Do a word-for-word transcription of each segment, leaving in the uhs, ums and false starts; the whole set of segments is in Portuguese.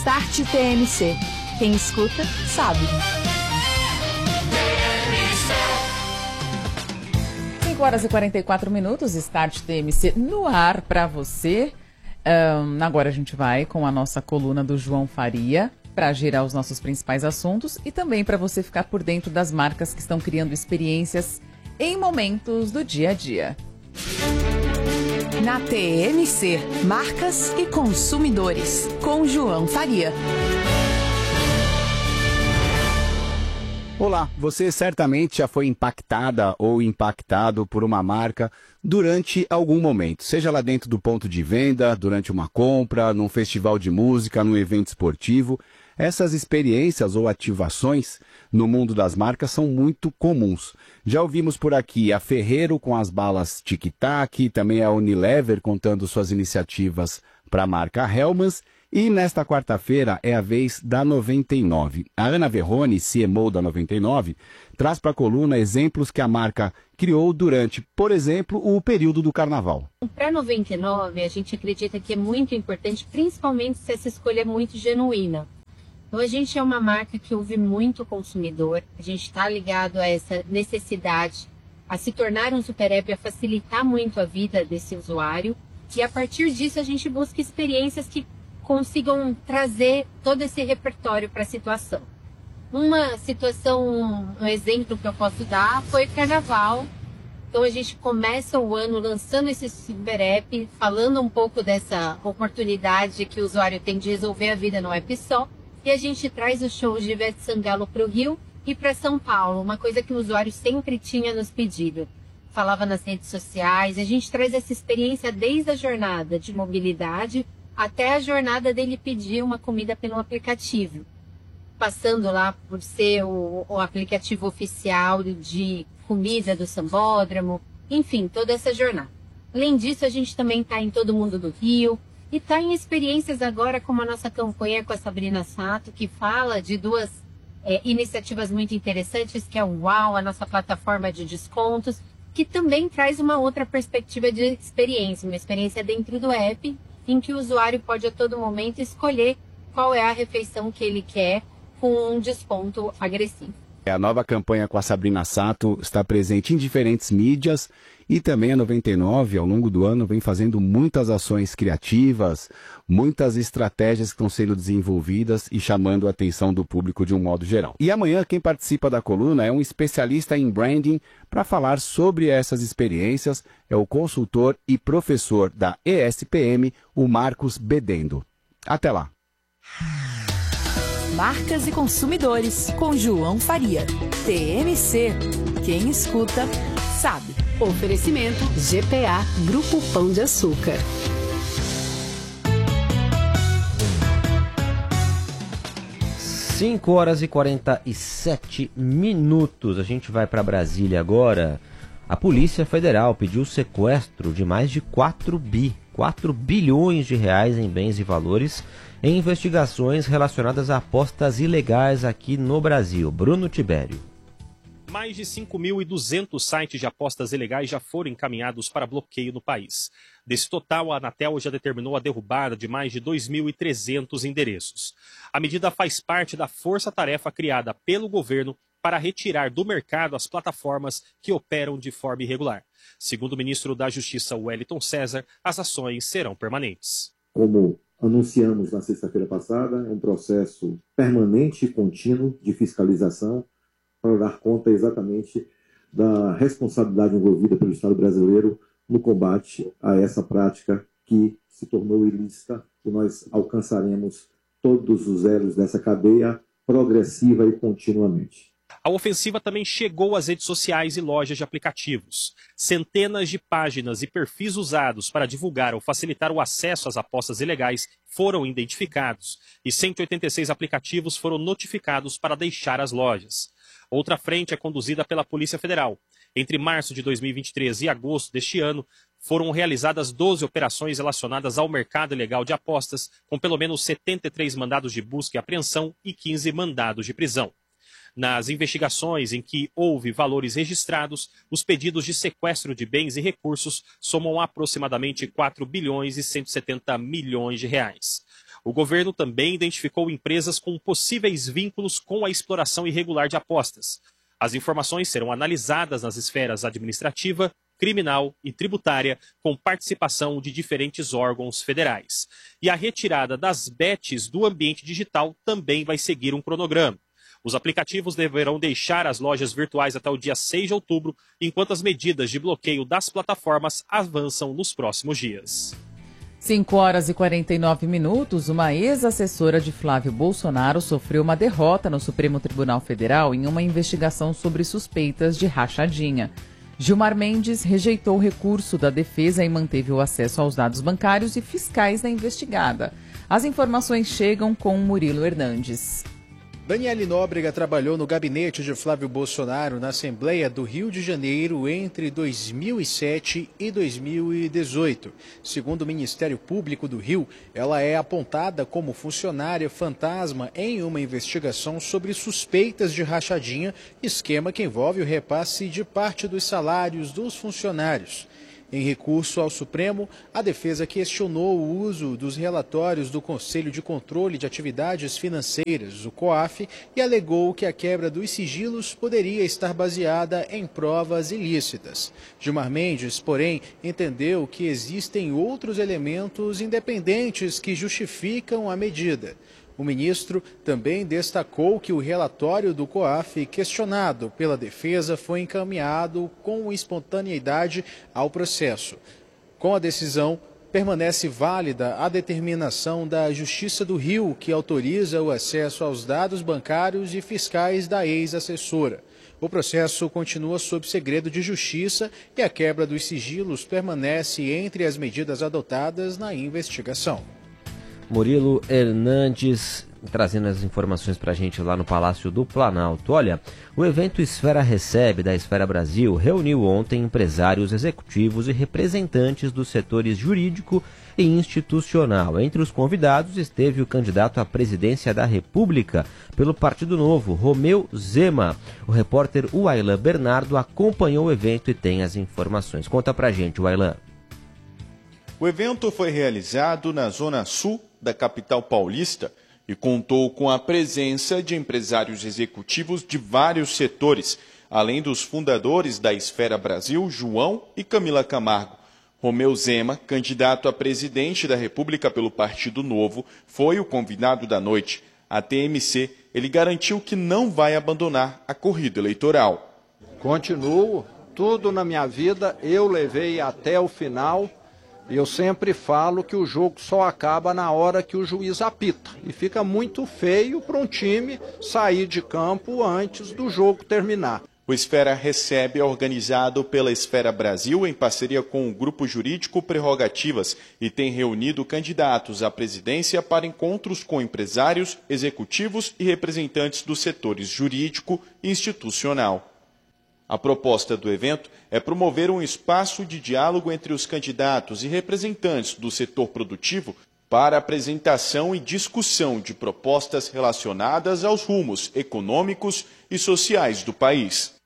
Start T M C. Quem escuta, sabe. cinco horas e quarenta e quatro minutos, Start T M C no ar para você. Um, agora a gente vai com a nossa coluna do João Faria para girar os nossos principais assuntos e também para você ficar por dentro das marcas que estão criando experiências em momentos do dia a dia. Na T M C, marcas e consumidores, com João Faria. Olá, você certamente já foi impactada ou impactado por uma marca durante algum momento, seja lá dentro do ponto de venda, durante uma compra, num festival de música, num evento esportivo. Essas experiências ou ativações no mundo das marcas são muito comuns. Já ouvimos por aqui a Ferrero com as balas Tic Tac, também a Unilever contando suas iniciativas para a marca Hellmann's. E nesta quarta-feira é a vez da noventa e nove. A Ana Verrone, C M O da noventa e nove, traz para a coluna exemplos que a marca criou durante, por exemplo, o período do carnaval. Para a noventa e nove, a gente acredita que é muito importante, principalmente se essa escolha é muito genuína. Então, a gente é uma marca que ouve muito o consumidor, a gente está ligado a essa necessidade, a se tornar um super app, a facilitar muito a vida desse usuário. E a partir disso, a gente busca experiências que consigam trazer todo esse repertório para a situação. Uma situação, um exemplo que eu posso dar foi o carnaval. Então a gente começa o ano lançando esse super app, falando um pouco dessa oportunidade que o usuário tem de resolver a vida no app só. E a gente traz o show de Ivete Sangalo para o Rio e para São Paulo, uma coisa que o usuário sempre tinha nos pedido. Falava nas redes sociais, a gente traz essa experiência desde a jornada de mobilidade até a jornada dele pedir uma comida pelo aplicativo, passando lá por ser o, o aplicativo oficial de comida do Sambódromo, enfim, toda essa jornada. Além disso, a gente também está em Todo Mundo do Rio e está em experiências agora como a nossa campanha com a Sabrina Sato, que fala de duas é, iniciativas muito interessantes, que é o Uau, a nossa plataforma de descontos, que também traz uma outra perspectiva de experiência, uma experiência dentro do app, em que o usuário pode a todo momento escolher qual é a refeição que ele quer com um desconto agressivo. A nova campanha com a Sabrina Sato está presente em diferentes mídias e também a noventa e nove, ao longo do ano, vem fazendo muitas ações criativas, muitas estratégias que estão sendo desenvolvidas e chamando a atenção do público de um modo geral. E amanhã quem participa da coluna é um especialista em branding para falar sobre essas experiências, é o consultor e professor da E S P M, o Marcos Bedendo. Até lá! Marcas e consumidores, com João Faria. T M C. Quem escuta, sabe. Oferecimento G P A Grupo Pão de Açúcar. cinco horas e quarenta e sete minutos. A gente vai para Brasília agora. A Polícia Federal pediu o sequestro de mais de quatro bi, quatro bilhões de reais em bens e valores em investigações relacionadas a apostas ilegais aqui no Brasil. Bruno Tibério. Mais de cinco mil e duzentos sites de apostas ilegais já foram encaminhados para bloqueio no país. Desse total, a Anatel já determinou a derrubada de mais de dois mil e trezentos endereços. A medida faz parte da força-tarefa criada pelo governo para retirar do mercado as plataformas que operam de forma irregular. Segundo o ministro da Justiça, Wellington César, as ações serão permanentes. Como anunciamos na sexta-feira passada, é um processo permanente e contínuo de fiscalização para dar conta exatamente da responsabilidade envolvida pelo Estado brasileiro no combate a essa prática que se tornou ilícita, e nós alcançaremos todos os elos dessa cadeia progressiva e continuamente. A ofensiva também chegou às redes sociais e lojas de aplicativos. Centenas de páginas e perfis usados para divulgar ou facilitar o acesso às apostas ilegais foram identificados e cento e oitenta e seis aplicativos foram notificados para deixar as lojas. Outra frente é conduzida pela Polícia Federal. Entre março de dois mil e vinte e três e agosto deste ano, foram realizadas doze operações relacionadas ao mercado ilegal de apostas, com pelo menos setenta e três mandados de busca e apreensão e quinze mandados de prisão. Nas investigações em que houve valores registrados, os pedidos de sequestro de bens e recursos somam aproximadamente quatro bilhões e cento e setenta milhões de reais. O governo também identificou empresas com possíveis vínculos com a exploração irregular de apostas. As informações serão analisadas nas esferas administrativa, criminal e tributária, com participação de diferentes órgãos federais. E a retirada das bets do ambiente digital também vai seguir um cronograma. Os aplicativos deverão deixar as lojas virtuais até o dia seis de outubro, enquanto as medidas de bloqueio das plataformas avançam nos próximos dias. cinco horas e quarenta e nove minutos, uma ex-assessora de Flávio Bolsonaro sofreu uma derrota no Supremo Tribunal Federal em uma investigação sobre suspeitas de rachadinha. Gilmar Mendes rejeitou o recurso da defesa e manteve o acesso aos dados bancários e fiscais da investigada. As informações chegam com Murilo Hernandes. Daniele Nóbrega trabalhou no gabinete de Flávio Bolsonaro na Assembleia do Rio de Janeiro entre dois mil e sete e dois mil e dezoito. Segundo o Ministério Público do Rio, ela é apontada como funcionária fantasma em uma investigação sobre suspeitas de rachadinha, esquema que envolve o repasse de parte dos salários dos funcionários. Em recurso ao Supremo, a defesa questionou o uso dos relatórios do Conselho de Controle de Atividades Financeiras, o COAF, e alegou que a quebra dos sigilos poderia estar baseada em provas ilícitas. Gilmar Mendes, porém, entendeu que existem outros elementos independentes que justificam a medida. O ministro também destacou que o relatório do COAF, questionado pela defesa, foi encaminhado com espontaneidade ao processo. Com a decisão, permanece válida a determinação da Justiça do Rio, que autoriza o acesso aos dados bancários e fiscais da ex-assessora. O processo continua sob segredo de justiça e a quebra dos sigilos permanece entre as medidas adotadas na investigação. Murilo Hernandes trazendo as informações para a gente lá no Palácio do Planalto. Olha, o evento Esfera Recebe da Esfera Brasil reuniu ontem empresários executivos e representantes dos setores jurídico e institucional. Entre os convidados esteve o candidato à presidência da República pelo Partido Novo, Romeu Zema. O repórter Wailan Bernardo acompanhou o evento e tem as informações. Conta pra gente, Wailan. O evento foi realizado na Zona Sul da capital paulista e contou com a presença de empresários executivos de vários setores, além dos fundadores da Esfera Brasil, João e Camila Camargo. Romeu Zema, candidato a presidente da República pelo Partido Novo, foi o convidado da noite. A T M C, ele garantiu que não vai abandonar a corrida eleitoral. Continuo, tudo na minha vida eu levei até o final. Eu sempre falo que o jogo só acaba na hora que o juiz apita. E fica muito feio para um time sair de campo antes do jogo terminar. O Esfera Recebe é organizado pela Esfera Brasil em parceria com o Grupo Jurídico Prerrogativas e tem reunido candidatos à presidência para encontros com empresários, executivos e representantes dos setores jurídico e institucional. A proposta do evento é promover um espaço de diálogo entre os candidatos e representantes do setor produtivo para apresentação e discussão de propostas relacionadas aos rumos econômicos e sociais do país.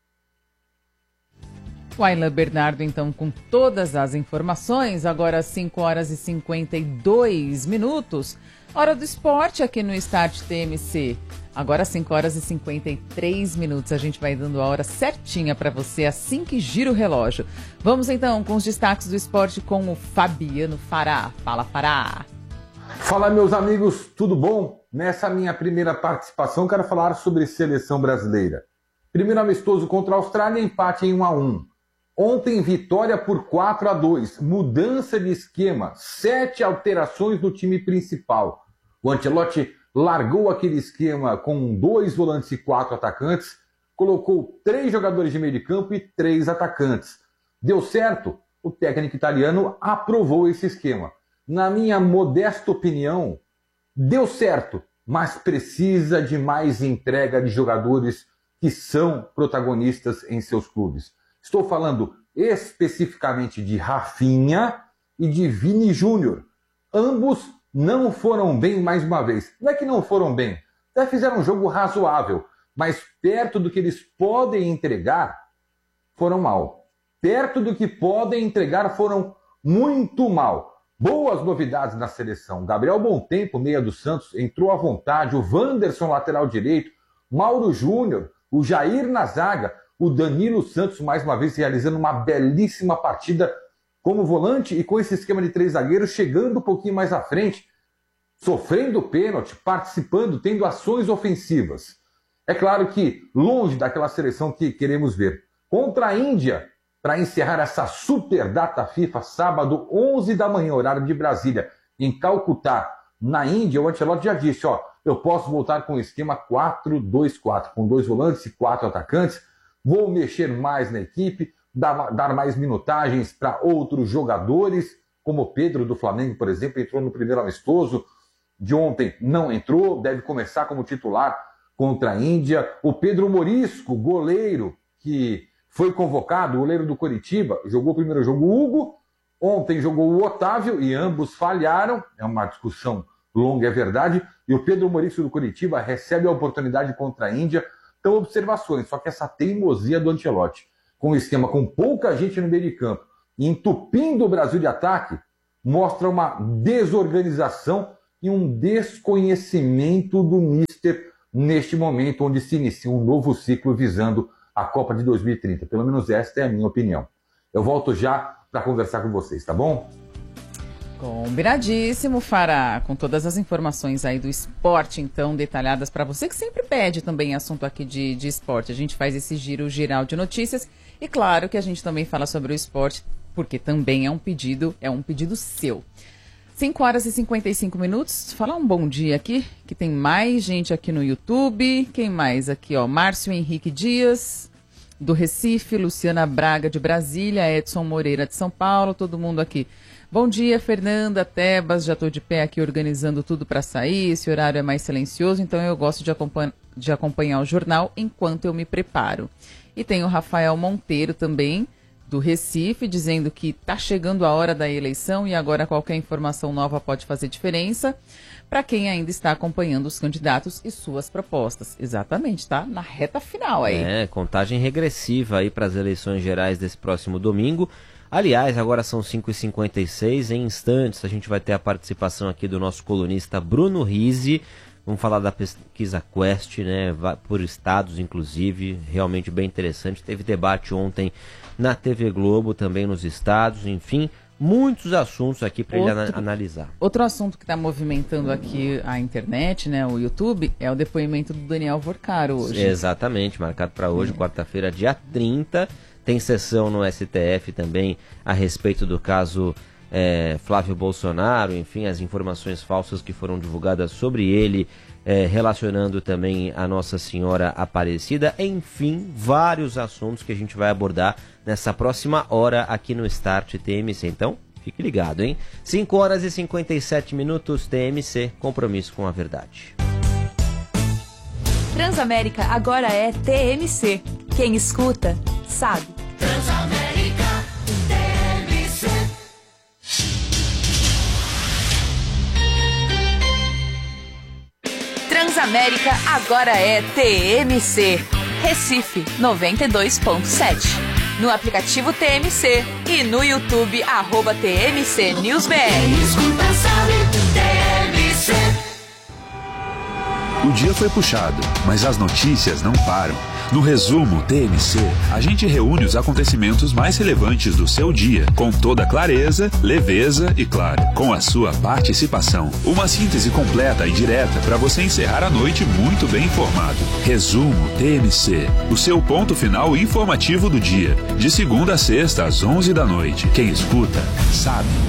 Wailan Bernardo, então, com todas as informações, agora às cinco horas e cinquenta e dois minutos, hora do esporte aqui no Start T M C. Agora às cinco horas e cinquenta e três minutos, a gente vai dando a hora certinha para você, assim que gira o relógio. Vamos então com os destaques do esporte com o Fabiano Fará. Fala, Fará! Fala, meus amigos, tudo bom? Nessa minha primeira participação, quero falar sobre seleção brasileira. Primeiro amistoso contra a Austrália, empate em um a um. Ontem, vitória por quatro a dois. Mudança de esquema, sete alterações no time principal. O Ancelotti largou aquele esquema com dois volantes e quatro atacantes, colocou três jogadores de meio de campo e três atacantes. Deu certo? O técnico italiano aprovou esse esquema. Na minha modesta opinião, deu certo, mas precisa de mais entrega de jogadores que são protagonistas em seus clubes. Estou falando especificamente de Rafinha e de Vini Júnior. Ambos não foram bem mais uma vez. Não é que não foram bem, até fizeram um jogo razoável, mas perto do que eles podem entregar, foram mal. Perto do que podem entregar, foram muito mal. Boas novidades na seleção. Gabriel Montempo, meia do Santos, entrou à vontade. O Wanderson, lateral direito. Mauro Júnior, o Jair na zaga. O Danilo Santos, mais uma vez, realizando uma belíssima partida como volante e com esse esquema de três zagueiros, chegando um pouquinho mais à frente, sofrendo pênalti, participando, tendo ações ofensivas. É claro que longe daquela seleção que queremos ver. Contra a Índia, para encerrar essa super data FIFA, sábado, onze da manhã, horário de Brasília, em Calcutá, na Índia, o Ancelotti já disse, ó, eu posso voltar com o esquema quatro dois quatro, com dois volantes e quatro atacantes, vou mexer mais na equipe, dar, dar mais minutagens para outros jogadores, como o Pedro do Flamengo, por exemplo, entrou no primeiro amistoso, de ontem não entrou, deve começar como titular contra a Índia. O Pedro Morisco, goleiro, que foi convocado, goleiro do Coritiba, jogou o primeiro jogo o Hugo, ontem jogou o Otávio e ambos falharam, é uma discussão longa, é verdade, e o Pedro Morisco do Coritiba recebe a oportunidade contra a Índia. Então, observações, só que essa teimosia do Ancelotti, com um esquema com pouca gente no meio de campo, entupindo o Brasil de ataque, mostra uma desorganização e um desconhecimento do míster neste momento onde se inicia um novo ciclo visando a Copa de dois mil e trinta. Pelo menos esta é a minha opinião. Eu volto já para conversar com vocês, tá bom? Combinadíssimo, Fará, com todas as informações aí do esporte, então, detalhadas para você, que sempre pede também assunto aqui de, de esporte. A gente faz esse giro geral de notícias e, claro, que a gente também fala sobre o esporte, porque também é um pedido, é um pedido seu. cinco horas e cinquenta e cinco minutos, falar um bom dia aqui, que tem mais gente aqui no YouTube. Quem mais aqui, ó? Márcio Henrique Dias, do Recife, Luciana Braga, de Brasília, Edson Moreira, de São Paulo, todo mundo aqui. Bom dia, Fernanda, Tebas, já estou de pé aqui organizando tudo para sair, esse horário é mais silencioso, então eu gosto de, acompanha, de acompanhar o jornal enquanto eu me preparo. E tem o Rafael Monteiro também, do Recife, dizendo que está chegando a hora da eleição e agora qualquer informação nova pode fazer diferença para quem ainda está acompanhando os candidatos e suas propostas. Exatamente, tá? Na reta final aí. É, contagem regressiva aí para as eleições gerais desse próximo domingo. Aliás, agora são cinco e cinquenta e seis, em instantes a gente vai ter a participação aqui do nosso colunista Bruno Rizzi. Vamos falar da pesquisa Quest, né, por estados inclusive, realmente bem interessante. Teve debate ontem na T V Globo, também nos estados, enfim, muitos assuntos aqui para ele ana- analisar. Outro assunto que está movimentando aqui a internet, né, o YouTube, é o depoimento do Daniel Vorcaro hoje. Exatamente, marcado para hoje, é. quarta-feira, dia trinta. Tem sessão no S T F também a respeito do caso é, Flávio Bolsonaro, enfim, as informações falsas que foram divulgadas sobre ele, é, relacionando também a Nossa Senhora Aparecida, enfim, vários assuntos que a gente vai abordar nessa próxima hora aqui no Start T M C. Então, fique ligado, hein? cinco horas e cinquenta e sete minutos, T M C, compromisso com a verdade. Transamérica agora é T M C. Quem escuta, sabe. Transamérica T M C. Transamérica agora é T M C. Recife noventa e dois ponto sete. No aplicativo T M C e no YouTube, arroba T M C News B R. Quem escuta sabe, T M C. O dia foi puxado, mas as notícias não param. No resumo T M C, a gente reúne os acontecimentos mais relevantes do seu dia, com toda clareza, leveza e, claro, com a sua participação. Uma síntese completa e direta para você encerrar a noite muito bem informado. Resumo T M C, o seu ponto final informativo do dia, de segunda a sexta às onze da noite. Quem escuta, sabe.